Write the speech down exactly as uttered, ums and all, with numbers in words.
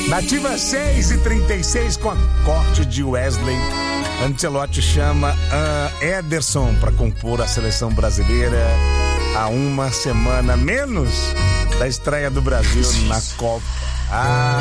Nativa seis e trinta e seis com a corte de Wesley. Ancelotti chama uh, Ederson para compor a seleção brasileira a uma semana menos da estreia do Brasil na Copa. Ah,